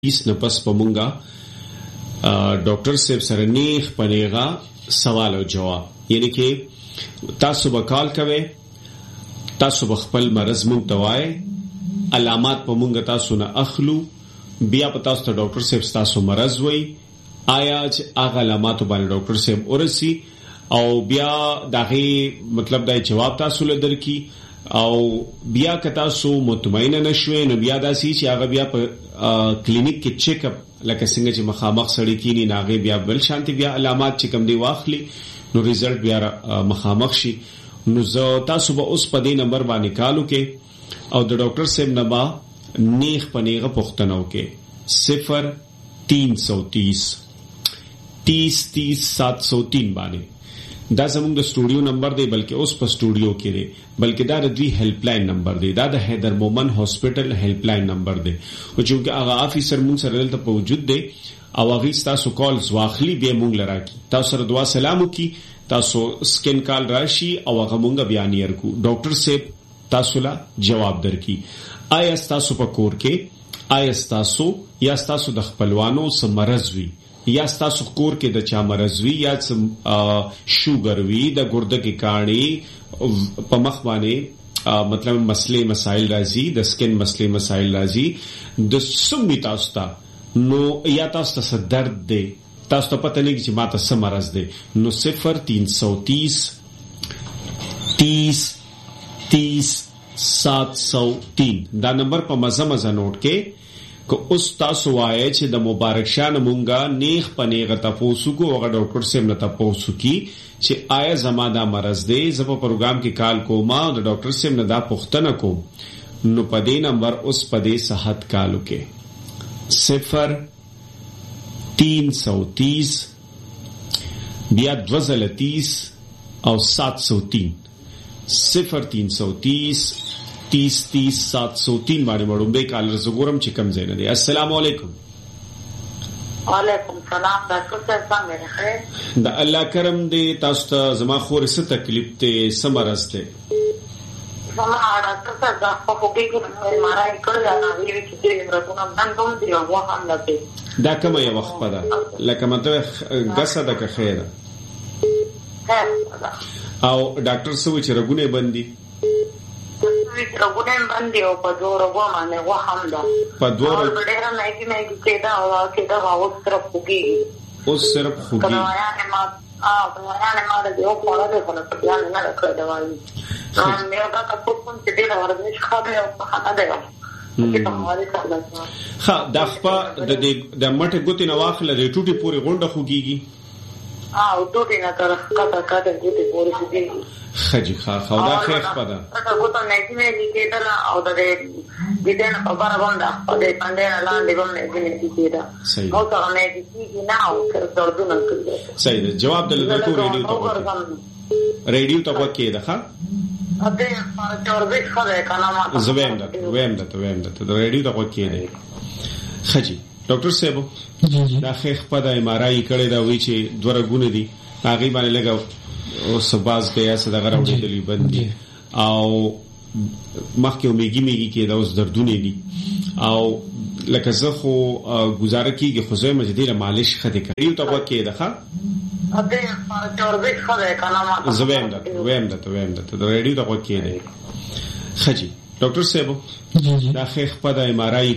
اس نه پس پمونګه ډاکټر صاحب سره نیغ پنیغه سوال او جواب، یعنی کې تاسو به کال کوئ، تاسو به خپل مرض مونږ ته وایي، علامات په مونږ تاسو نه اخلو، بیا په تاسو ته ډاکټر صاحب تاسو مرض وایي، آیا چې هغه علامات باندې ډاکټر صاحب ورسي او بیا دغه مطلب دا جواب تاسو له درکې، او بیا که تاسو مطمئن نشوي نو بیا داسي چې هغه بیا په کلینیک کې چیک اپ لکه څنګه چې مخامخ سړی کینی ناغه بیا بل شانتي بیا علامات چې کم دی واخلي نو ریزلټ بیا مخامخ شي. نو زه تاسو به اوس په دې نمبر باندې کالو کې او د ډاکټر صاحب نه با نیغ پنیغه پښتنو کې 0330 30 703 باندې دا زموږ د سټوډیو نمبر دی، بلکې اوس په سټوډیو کې دی، بلکې دا د دوی هیلپ لاین نمبر دی، دا د حیدر مومن هاسپټل هیلپ لاین نمبر دی. او چې هغه افیسر مونږ سره دلته موجود دی او هغه تاسو کالز واخلي به مونږ لراکي، تاسو سره دعا سلام وکي، تاسو سکین کال راشي او هغه مونږ بیان یې کو، ډاکټر صاحب تاسو لا جواب درکې. آیا تاسو په کور کې، آیا تاسو یا تاسو د خپلوانو سره مرز وي، یا تاسو کور کې د چا مرز وي، یا شوګر وي، د ګرده کې کاڼي په مخ باندې مطلب مسلې مسائل راځي، د سکن مسلې مسائل راځي، د سمې تاسو ته نو یا تاسو ته درد دی، تاسو ته پته نه چې ماته څه مرز دی، نو 0330 30 30 703 دا نمبر په مزه نوٹ کې که اوس تاسو وایي چې د مبارک شاه مونږه نیغ پنیغه تاسو کو هغه ډاکټر صاحب نه تاسو کی چې آیا زما دا مرز دی، زه په پروګرام کې کال کوم او د ډاکټر صاحب نه دا پوښتنه کوم، نو په دې نمبر اوس په دې صحت کالو کې 0330 بیا 230 او 703 0330 30 30 703 باندې وړم به کال زګورم چې کم زینه دي. السلام علیکم. وعلیکم السلام. ډاکټر صاحب څنګه خیر؟ د الله کرم دې تاسو ته زما خور څه تکلیف ته سمرز ته زما ډاکټر صاحب دا په کې مارا کړل نه ویل چې دې راتونه باندې دی او هم لته دا کومه یو وخت پدا لکه مته غسه ده که خیره او ډاکټر سوي چې رګونه باندې رګونه باندې او په دوه باندې وهم ده په دوه ډېر نه کېدا او کېدا او صرف خوږي اوس صرف خوږي ما د یو په اړه په ځان نه راکړه دا وایي نو مې دا تاسو کوم چې ډېر ورته ښه او په خاطر ده ها د خپل د مټه ګوتې نه واخله د ټوټي پوري غونډه خوږيږي او ټوټي نه تر کاته ګوتې پوري خوږيږي خجي خا دا خیر پدا دا ګوتو نه کېدل او د دې نه په بار باندې په دې باندې لاندې باندې کېدا او څنګه نه کېږي نه او تر دردونه کوي. صحیح ده. جواب دل ته ریډیو ته وکړه ښا اته چوربې خله کلمات زویم ده ریډیو ته وکړه. خجي ډاکټر صاحب دا خیر پدا امارای کړي دا وی چې دورګونه دي هغه باندې لګاو او سباز کیا صدقه راوړلې باندې او مخکې میګي کې دا اوس دردونه دي او لکه زه خو گزاره کیږي خو زه مجدیره مالش خدي کوي ته وکړه ده ښا اته چوربې خله کلمات زویم ده ریډیو ته وکړه. خجي ډاکټر صاحب دا خیر پدا امارای